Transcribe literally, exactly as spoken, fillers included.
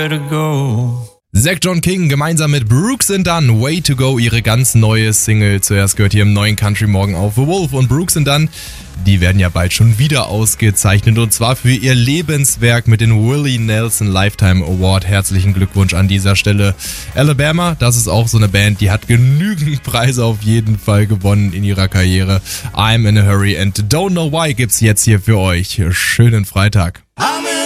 to go. Zack John King gemeinsam mit Brooks and Dunn, Way to Go, ihre ganz neue Single. Zuerst gehört hier im neuen Country Morgen auf The Wolf, und Brooks and Dunn, die werden ja bald schon wieder ausgezeichnet, und zwar für ihr Lebenswerk mit dem Willie Nelson Lifetime Award. Herzlichen Glückwunsch an dieser Stelle. Alabama, das ist auch so eine Band, die hat genügend Preise auf jeden Fall gewonnen in ihrer Karriere. I'm in a Hurry and Don't Know Why gibt's jetzt hier für euch. Schönen Freitag. I'm in